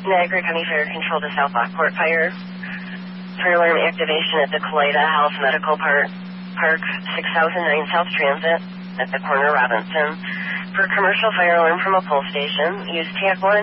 Niagara County Fire Control to South Lockport Fire. Fire alarm activation at the Kalida Health Medical Park 6009 South Transit at the corner of Robinson. For commercial fire alarm from a pull station, use TAC 1